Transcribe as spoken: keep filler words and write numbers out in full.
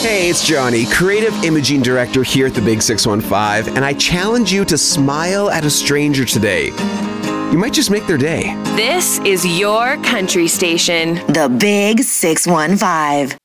Hey, it's Johnny, creative imaging director here at the Big six one five, and I challenge you to smile at a stranger today. You might just make their day. This is your country station. The Big six one five.